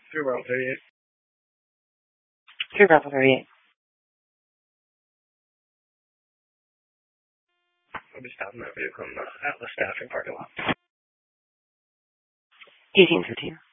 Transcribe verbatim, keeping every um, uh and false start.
Through Bravo thirty-eight. Through Bravo thirty-eight. I'll be stopping that vehicle in the Atlas Staffing parking lot. eighteen thirteen.